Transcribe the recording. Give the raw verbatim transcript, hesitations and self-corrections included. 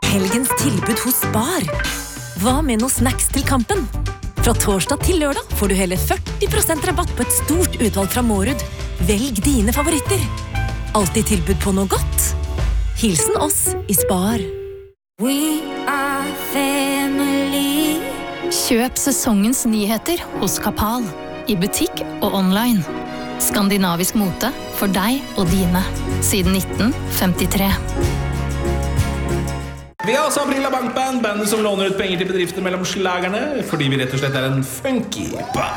Helgens tilbud hos Spar. Hva med noe snacks til kampen? Fra torsdag til lørdag får du hele førti prosent rabatt på et stort utvalg fra Mårud. Velg dine favoritter. Alltid tilbud på noe godt. Hilsen oss i Spar. We are family. Kjøp sesongens nyheter hos Kapal. I butikk og online. Skandinavisk mote for deg og dine. Siden nitten femtitre. Vi har også Aprila Bankband, bandet som låner ut penger til bedrifter mellom slagerne, fordi vi rett og slett er en funky band.